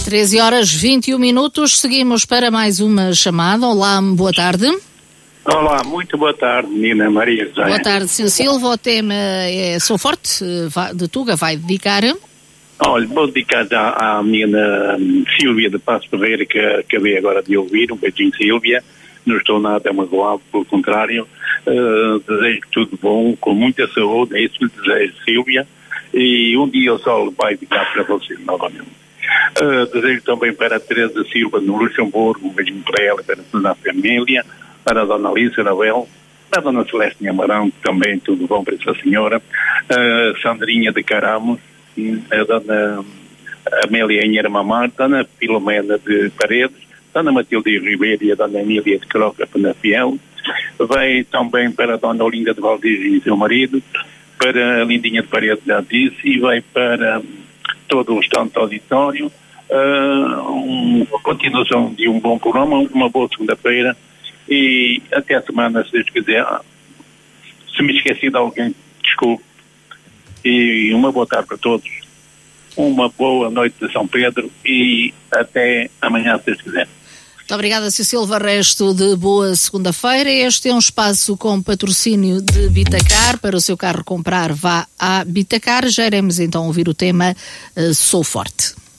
13h21, seguimos para mais uma chamada. Olá, boa tarde. Olá, muito boa tarde, menina Maria José. Boa tarde, Sr. Silva. O tema é Sou Forte, de Tuga, vai dedicar? Olha, vou dedicar já à menina Sílvia de Passos Ferreira, que acabei agora de ouvir. Um beijinho, Sílvia. Não estou nada magoado, pelo contrário. Desejo tudo bom, com muita saúde. É isso que lhe desejo, Sílvia. E um dia o sol vai ficar para você novamente. Desejo também para a Teresa Silva no Luxemburgo, um beijinho para ela, para toda a família, para a dona Alice Anabel, para a dona Celeste Amarão, também tudo bom para essa senhora, Sandrinha de Caramos, a dona Amélia Enheira Mamar, a dona Filomena de Paredes, a dona Matilde Ribeiro e a dona Emília de Croca Penafiel. Vai também para a dona Olinda de Valdez e seu marido, para a Lindinha de Paredes, já disse, e vai para todo o estado auditório. Continuação de um bom programa, uma boa segunda-feira, e até a semana, se Deus quiser. Se me esqueci de alguém, desculpe. E uma boa tarde para todos, uma boa noite de São Pedro e até amanhã, se Deus quiser. Muito obrigada, Sr. Silva. Resto de boa segunda-feira. Este é um espaço com patrocínio de Bitacar. Para o seu carro comprar, vá à Bitacar. Já iremos então ouvir o tema Sou Forte.